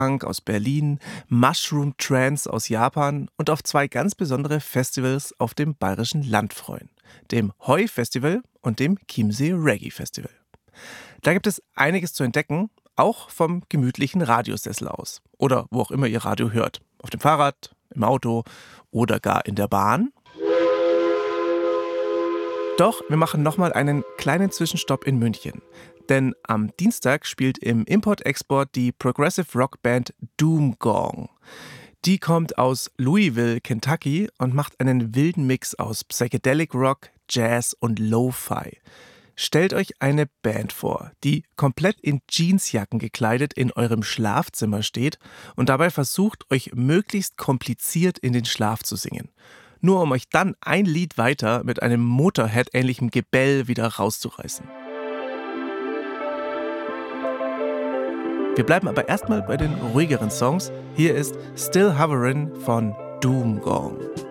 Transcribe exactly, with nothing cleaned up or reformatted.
Punk aus Berlin, Mushroom Trance aus Japan und auf zwei ganz besondere Festivals auf dem Bayerischen Land freuen. Dem Heu-Festival und dem Chiemsee Reggae Festival. Da gibt es einiges zu entdecken, auch vom gemütlichen Radiosessel aus. Oder wo auch immer ihr Radio hört. Auf dem Fahrrad, im Auto oder gar in der Bahn. Doch wir machen nochmal einen kleinen Zwischenstopp in München. Denn am Dienstag spielt im Import-Export die Progressive Rock Band Doom Gong. Die kommt aus Louisville, Kentucky und macht einen wilden Mix aus Psychedelic Rock, Jazz und Lo-Fi. Stellt euch eine Band vor, die komplett in Jeansjacken gekleidet in eurem Schlafzimmer steht und dabei versucht, euch möglichst kompliziert in den Schlaf zu singen. Nur um euch dann ein Lied weiter mit einem Motorhead-ähnlichem Gebell wieder rauszureißen. Wir bleiben aber erstmal bei den ruhigeren Songs. Hier ist Still Hoverin' von Doom Gong.